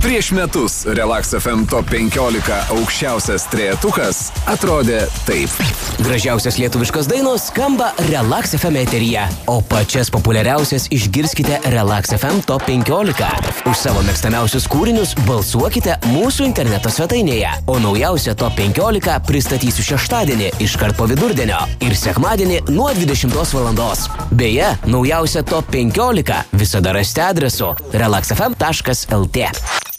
Prieš metus Relax FM Top 15 aukščiausias trejetukas atrodė taip. Gražiausias lietuviškos dainos skamba Relax FM eteryje, o pačias populiariausias išgirskite Relax FM Top 15. Už savo mėgstamiausius kūrinius balsuokite mūsų interneto svetainėje, o naujausią Top 15 pristatysiu šeštadienį iškart po vidurdienio ir sekmadienį nuo 20 valandos. Beje, naujausią Top 15 visada rasite adresu relaxfm.lt.